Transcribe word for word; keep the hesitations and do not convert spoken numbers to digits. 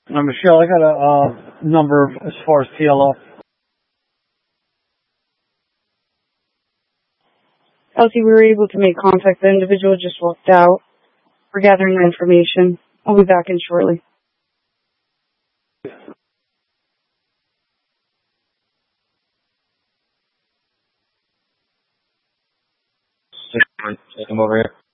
Uh, Michelle, I got a uh, number as far as T L O. Elsie, we were able to make contact. The individual just walked out. We're gathering the information. I'll be back in shortly. Take him over here.